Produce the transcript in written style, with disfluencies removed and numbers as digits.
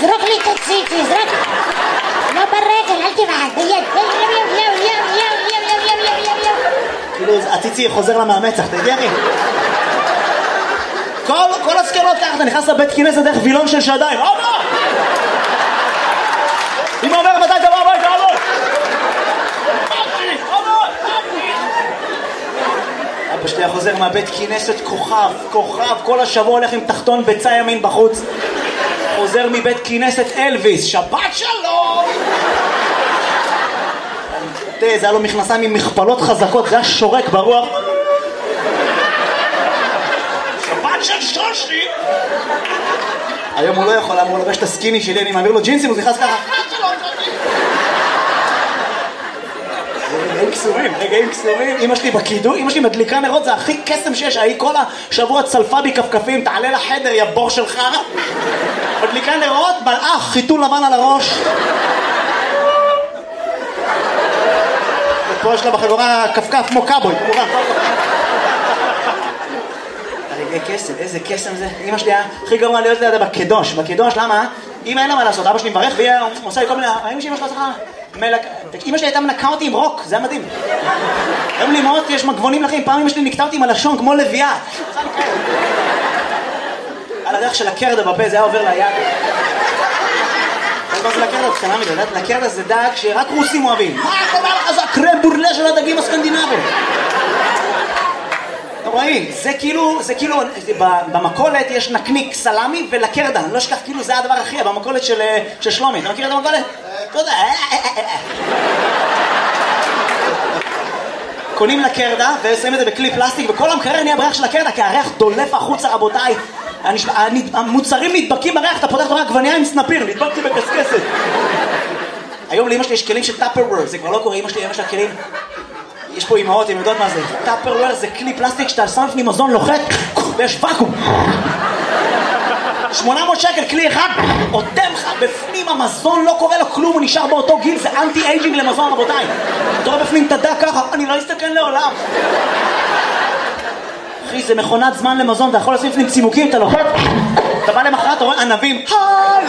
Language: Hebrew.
תזרוק לי את הציץ, תזרוק. לא ברגל, אל תבעט, ביד. כאילו, הציצי חוזר לה מהמצח, אתה יודע? כל הסקלות ככה, אתה נכנס לבית כינס דרך וילון של שדיים. אבא! אמא אומר, מתי תבוא הביתה, אבא? אבא שלי חוזר מהבית כינסת כוכב, כל השבוע הולך עם תחתון ביצה ימין בחוץ. חוזר מבית כינסת אלוויס, שבת שלום! זה היה לו מכנסיים עם מכפלות חזקות, זה היה שורק ברוח. שבת של שושי! היום הוא לא יכול, הוא לובש את הסקיני שלי, אני מעביר לו ג'ינסים, הוא נכנס ככה. רגעים קסומים, אמא שלי בקידום, אמא שלי מדליקה נרות, זה הכי קסם שיש, היא כל השבוע צלפה בי כפכפים, תעלה לחדר, יא בור שלך. מדליקה נרות, מלאך, חיתול לבן על הראש. ופה יש לה בחגורה כפכף כמו קאבוי, כמובן. רגעי קסם, איזה קסם זה. אמא שלי הכי גרוע להיות לידה בקדוש, למה? אמא אין לה מה לעשות, אבא שלי מברך והיא עושה לי כל מיני, אמא שלי אמא שלי הייתה מנקה אותי עם רוק, זה היה מדהים. היום לי מאוד יש מגבונים לחיים, פעם אמא שלי נקטה אותי עם הלשון כמו לביאה. על הדרך של הקרדה בפה, זה היה עובר ליד. מה זה לקרדה? קטנה מדי, לקרדה זה דג שרק רוסים אוהבים. מה קורה לך? זה הקרם בורלה של הדגים הסקנדינביים. אתה רואים, זה כאילו, במקולת יש נקניק סלמי ולקרדה, אני לא אשכח, כאילו זה הדבר הכי, במקולת של שלומי, אתה מכיר את המקולת? תודה. קונים לקרדה ושמים את זה בכלי פלסטיק, וכל המקרר נהיה בריח של הקרדה, כי הריח דולף החוצה, רבותיי. המוצרים נדבקים בריח, אתה פותח תורה עגבנייה עם סנפיר, נדבקתי בקסקסת. היום לאמא שלי יש כלים של טאפרוור, זה כבר לא קורה, אמא שלי כלים. יש פה אמהות, הן יודעות מה זה. טאפרוור זה כלי פלסטיק שאתה שם לפני מזון לוחת ויש ואקום. 800 שקל, כלי אחד, עותם לך בפנים המזון, לא קורה לו כלום, הוא נשאר באותו גיל, זה אנטי אייג'ינג למזון, רבותיי. אתה רואה בפנים תדע ככה, אני לא אסתכל לעולם. אחי, זה מכונת זמן למזון, אתה יכול לשים לפנים צימוקים, אתה לוחת, אתה בא למחרת, אתה רואה ענבים,